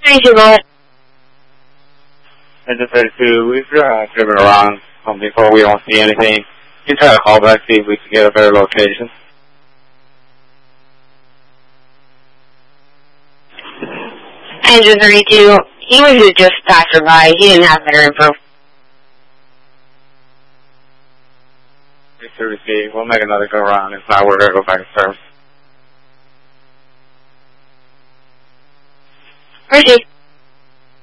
32, go ahead. Engine 32, we've driven around before. We don't see anything. You can try to call back, see if we can get a better location. Engine 32, he was just passing by. He didn't have better info. 330, we'll make another go around. If not, we're going to go back to service. Appreciate it.